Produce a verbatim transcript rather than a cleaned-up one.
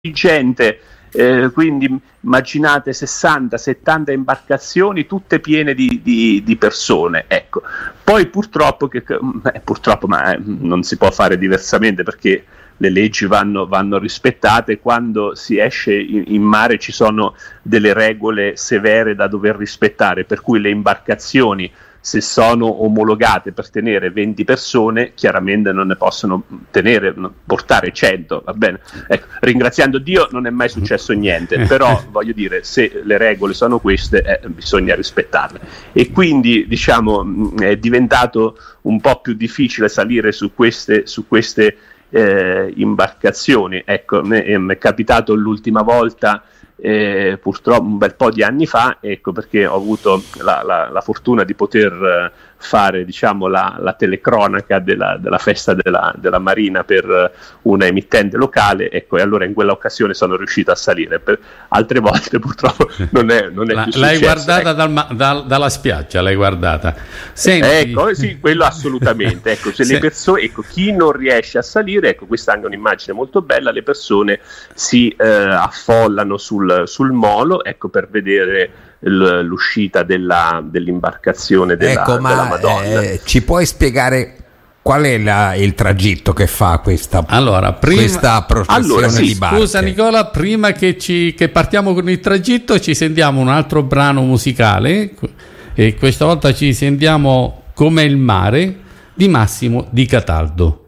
gente, eh, quindi immaginate sessanta settanta imbarcazioni tutte piene di, di, di persone, ecco. Poi purtroppo, che, eh, purtroppo ma eh, non si può fare diversamente, perché le leggi vanno, vanno rispettate. Quando si esce in, in mare ci sono delle regole severe da dover rispettare, per cui le imbarcazioni, se sono omologate per tenere venti persone, chiaramente non ne possono tenere, portare cento, va bene? Ecco, ringraziando Dio non è mai successo niente, però voglio dire, se le regole sono queste, eh, bisogna rispettarle. E quindi, diciamo, è diventato un po' più difficile salire su queste, su queste eh, imbarcazioni. Ecco, mi è capitato l'ultima volta, Eh, purtroppo un bel po' di anni fa, ecco, perché ho avuto la, la, la fortuna di poter eh, fare, diciamo, la, la telecronaca della, della festa della, della Marina per eh, una emittente locale, ecco, e allora in quella occasione sono riuscito a salire. Per altre volte purtroppo non è, non è la, più l'hai successo, guardata ecco. dal, dal, dalla spiaggia, l'hai guardata. Senti... Ecco, sì, quello assolutamente. Ecco, se sì. le persone, ecco, chi non riesce a salire, ecco, questa è anche un'immagine molto bella, le persone si eh, affollano sul sul molo, ecco, per vedere l- l'uscita della, dell'imbarcazione della, ecco, ma, della Madonna. Eh, ci puoi spiegare qual è la, il tragitto che fa questa, allora, prima, questa processione allora, sì, di barche? Scusa Nicola, prima che, ci, che partiamo con il tragitto ci sentiamo un altro brano musicale, e questa volta ci sentiamo Come il mare di Massimo Di Cataldo.